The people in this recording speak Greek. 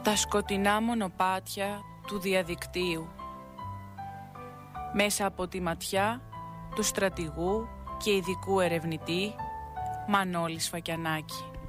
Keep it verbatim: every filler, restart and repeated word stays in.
Τα σκοτεινά μονοπάτια του διαδικτύου, μέσα από τη ματιά του στρατηγού και ειδικού ερευνητή Μανώλη Σφακιανάκη.